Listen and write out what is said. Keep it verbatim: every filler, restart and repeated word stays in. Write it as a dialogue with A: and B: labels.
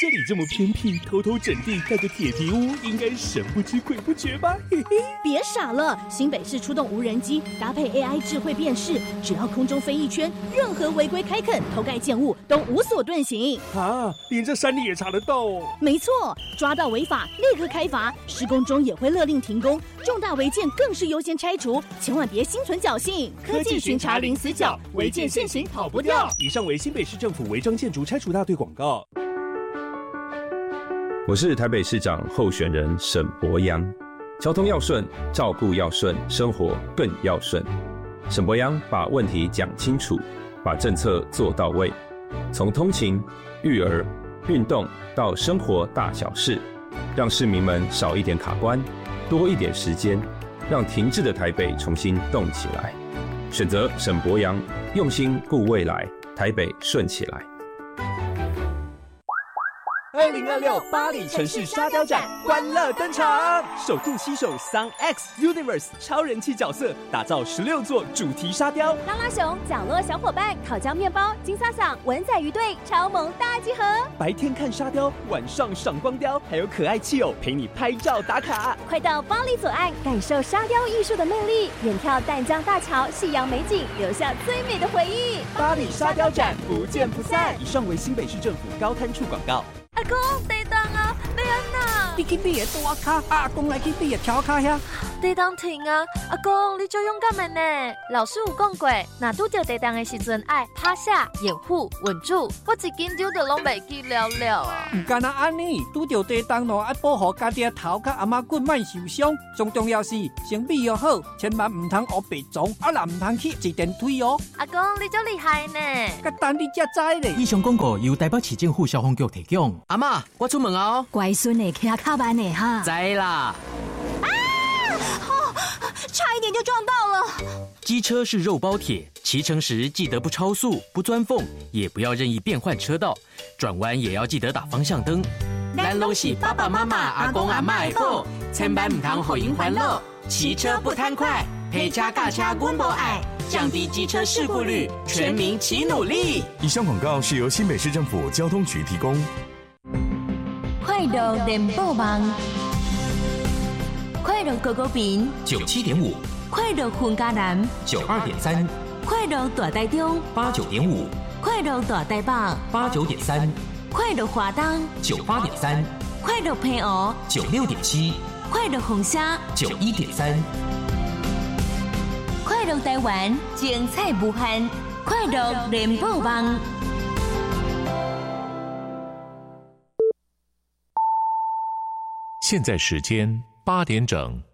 A: 这里这么偏僻，偷偷整地盖个铁皮屋，应该神不知鬼不觉吧？嘿嘿，
B: 别傻了，新北市出动无人机，搭配 A I 智慧辨识，只要空中飞一圈，任何违规开垦、偷盖建物都无所遁形。
A: 啊，连这山里也查得到哦？
B: 没错，抓到违法立刻开罚，施工中也会勒令停工，重大违建更是优先拆除，千万别心存侥幸。
A: 科技巡查零死角，违建现行跑不掉。以上为新北市政府违章建筑拆除大队广告。
C: 我是台北市长候选人沈伯洋。交通要顺，照顾要顺，生活更要顺。沈伯洋把问题讲清楚，把政策做到位，从通勤、育儿、运动到生活大小事，让市民们少一点卡关，多一点时间，让停滞的台北重新动起来。选择沈伯洋，用心顾未来，台北顺起来。
A: 二零二六巴黎城市沙雕展欢乐登场，首度携手 Sun X Universe 超人气角色，打造十六座主题沙雕。
D: 拉拉熊、角落小伙伴、烤焦面包、金萨桑、文仔鱼队超萌大集合。
A: 白天看沙雕，晚上赏光雕，还有可爱企偶陪你拍照打卡。
D: 快到巴黎左岸，感受沙雕艺术的魅力，远眺淡江大桥、夕阳美景，留下最美的回忆。
A: 巴黎沙雕展不见不散。以上为新北市政府高滩处广告。
D: 阿公，地动啊，要安哪？
E: 你去比个大卡，阿公来去比个跳卡遐。
D: 地动停啊！阿公，你足勇敢的呢。老师有讲过，若拄到地动的时阵，爱趴下、掩护、稳住。我一紧张就拢袂记了了啊！
E: 唔干那安尼，拄到地动咯，爱保护家己的头甲阿妈骨莫受伤。最重要是先备要好，千万唔通学白撞，啊若唔通去坐电梯哦。
D: 阿公，你足厉害呢！
E: 甲等你才知咧。
F: 以上广告由台北市政府消防局提供。
G: 阿嬷，我出门啊！
B: 乖孙的骑卡班的哈。
G: 知啦。
B: 啊！哦，差一点就撞到了。
F: 机车是肉包铁，骑乘时记得不超速、不钻缝，也不要任意变换车道，转弯也要记得打方向灯。
G: 咱拢是爸爸妈妈、阿公阿嬷的宝，千万唔通互因烦恼。骑车不贪快，陪车驾车阮无爱，降低机车事故率，全民齐努力。
H: 以上广告是由新北市政府交通局提供。
I: 快乐联播网，快乐狗狗饼
F: 九七点五，
I: 快乐混家南
F: 九二点三，
I: 快乐大台中
F: 八九点五，
I: 快乐大台北
F: 八九点三，
I: 快乐华东
F: 九八点三，
I: 快乐平湖
F: 九六点七，
I: 快乐红虾
F: 九一点三，
I: 快乐台湾精彩无限，快乐联播网。
J: 现在时间八点整。